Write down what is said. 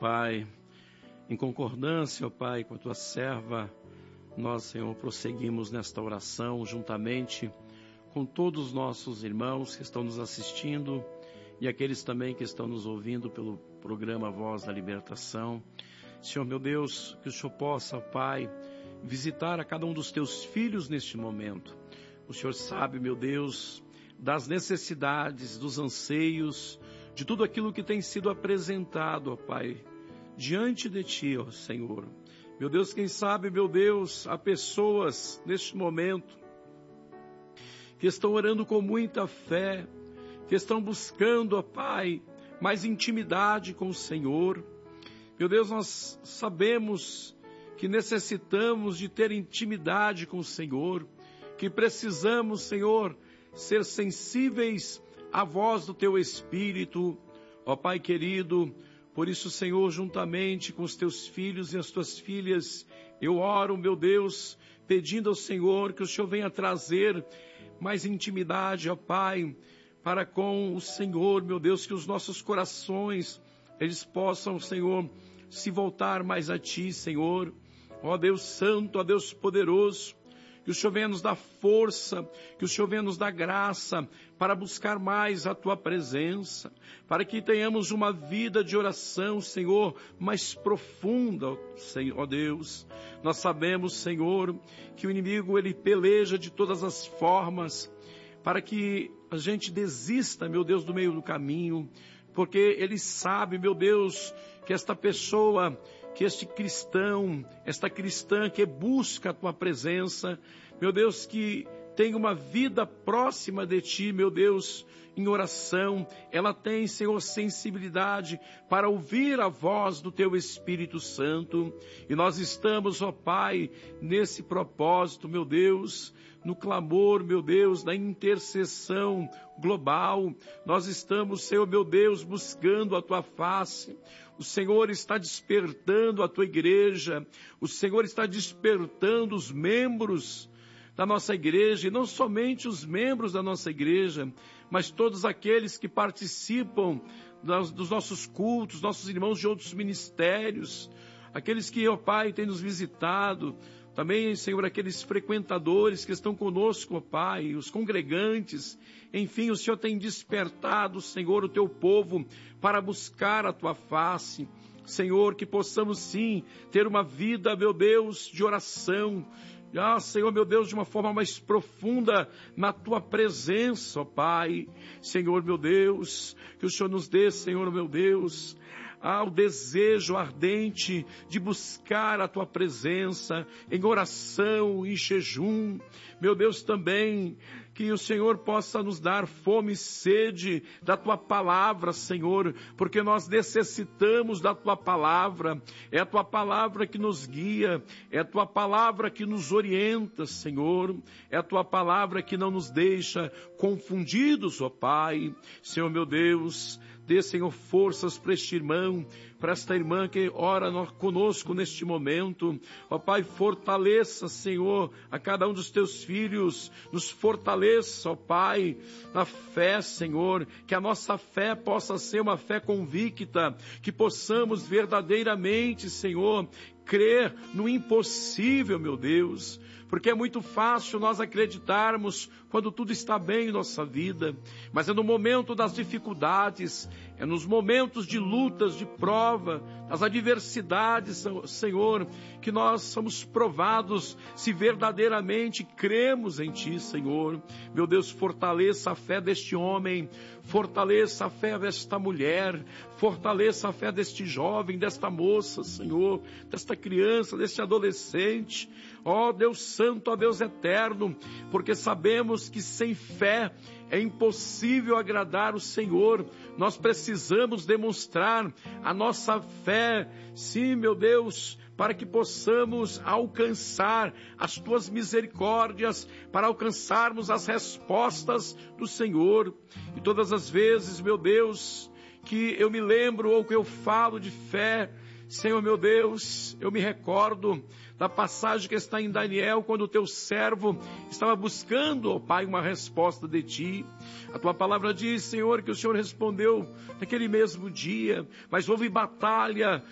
Pai, em concordância, ó Pai, com a Tua serva, nós, Senhor, prosseguimos nesta oração juntamente com todos os nossos irmãos que estão nos assistindo e aqueles também que estão nos ouvindo pelo programa Voz da Libertação. Senhor, meu Deus, que o Senhor possa, Pai, visitar a cada um dos Teus filhos neste momento. O Senhor sabe, meu Deus, das necessidades, dos anseios, de tudo aquilo que tem sido apresentado, ó Pai, diante de Ti, ó Senhor. Meu Deus, quem sabe, meu Deus, há pessoas neste momento que estão orando com muita fé, que estão buscando, ó Pai, mais intimidade com o Senhor. Meu Deus, nós sabemos que necessitamos de ter intimidade com o Senhor, que precisamos, Senhor, ser sensíveis à voz do Teu Espírito, ó Pai querido. Por isso, Senhor, juntamente com os Teus filhos e as Tuas filhas, eu oro, meu Deus, pedindo ao Senhor que o Senhor venha trazer mais intimidade, ó Pai, para com o Senhor, meu Deus, que os nossos corações, eles possam, Senhor, se voltar mais a Ti, Senhor. Ó Deus Santo, ó Deus poderoso, que o Senhor venha nos dar força, que o Senhor venha nos dar graça para buscar mais a Tua presença, para que tenhamos uma vida de oração, Senhor, mais profunda, ó Deus. Nós sabemos, Senhor, que o inimigo, ele peleja de todas as formas, para que a gente desista, meu Deus, do meio do caminho, porque ele sabe, meu Deus, que esta pessoa, que este cristão, esta cristã que busca a Tua presença, meu Deus, que tem uma vida próxima de Ti, meu Deus, em oração, ela tem, Senhor, sensibilidade para ouvir a voz do Teu Espírito Santo, e nós estamos, ó Pai, nesse propósito, meu Deus, no clamor, meu Deus, da intercessão global. Nós estamos, Senhor, meu Deus, buscando a Tua face. O Senhor está despertando a Tua igreja. O Senhor está despertando os membros da nossa igreja, e não somente os membros da nossa igreja, mas todos aqueles que participam dos nossos cultos, nossos irmãos de outros ministérios, aqueles que, ó Pai, têm nos visitado. Também, Senhor, aqueles frequentadores que estão conosco, ó Pai, os congregantes. Enfim, o Senhor tem despertado, Senhor, o Teu povo para buscar a Tua face. Senhor, que possamos sim ter uma vida, meu Deus, de oração. Senhor, meu Deus, de uma forma mais profunda na Tua presença, ó Pai. Senhor, meu Deus, que o Senhor nos dê, Senhor, meu Deus, o desejo ardente de buscar a Tua presença em oração, em jejum. Meu Deus, também que o Senhor possa nos dar fome e sede da Tua palavra, Senhor, porque nós necessitamos da Tua palavra. É a Tua palavra que nos guia, é a Tua palavra que nos orienta, Senhor, é a Tua palavra que não nos deixa confundidos, ó Pai. Senhor, meu Deus, dê, Senhor, forças para este irmão, para esta irmã que ora conosco neste momento. Ó Pai, fortaleça, Senhor, a cada um dos Teus filhos, nos fortaleça, ó Pai, na fé, Senhor, que a nossa fé possa ser uma fé convicta, que possamos verdadeiramente, Senhor, crer no impossível, meu Deus, porque é muito fácil nós acreditarmos quando tudo está bem em nossa vida, mas é no momento das dificuldades, é nos momentos de lutas, de prova, das adversidades, Senhor, que nós somos provados se verdadeiramente cremos em Ti, Senhor. Meu Deus, fortaleça a fé deste homem, fortaleça a fé desta mulher, fortaleça a fé deste jovem, desta moça, Senhor, desta criança, deste adolescente. Ó Deus Santo, ó Deus eterno, porque sabemos que sem fé é impossível agradar o Senhor. Nós precisamos demonstrar a nossa fé, sim, meu Deus, para que possamos alcançar as Tuas misericórdias, para alcançarmos as respostas do Senhor. E todas as vezes, meu Deus, que eu me lembro ou que eu falo de fé, Senhor, meu Deus, eu me recordo da passagem que está em Daniel, quando o Teu servo estava buscando, ó Pai, uma resposta de Ti. A Tua palavra diz, Senhor, que o Senhor respondeu naquele mesmo dia, mas houve batalha